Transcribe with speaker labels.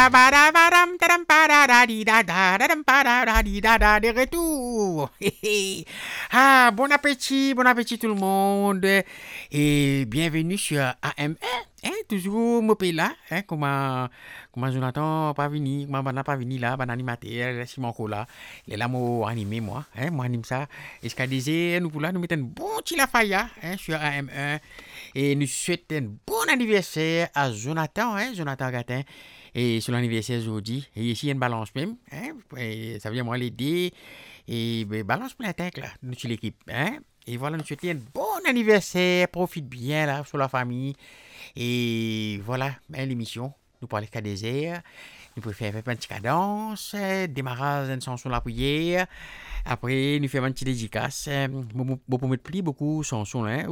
Speaker 1: De retour. Ah, bon appétit tout le monde et bienvenue sur AME. Hein, toujours mon pays là, hein, comment Jonathan pas venu, comment Bana pas venu là, ban animateur, Simon Cola, il est là moi animé moi, hein, moi anime ça. Et ce qu'a disait nous pour là nous mettons un bon petit la faya, hein, sur AM1 et nous souhaitons un bon anniversaire à Jonathan, hein, Jonathan Gatin. Et sur l'anniversaire aujourd'hui, et ici il y a une balance même, hein, et ça vient moi l'aider, et ben, balance plein tête là, nous sur l'équipe, hein. Et voilà, nous souhaitons un bon anniversaire, profite bien là, sur la famille. Et voilà, hein, l'émission, nous parlons cas désert, nous pouvons faire un petit cadence, démarrage d'une chanson la prière, après nous faisons un petit dédicace, beaucoup mettre plus beaucoup chanson là,